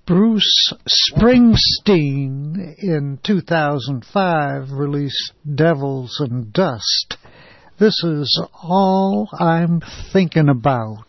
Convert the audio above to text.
Bruce Springsteen in 2005 released Devils and Dust. This is All I'm Thinking About.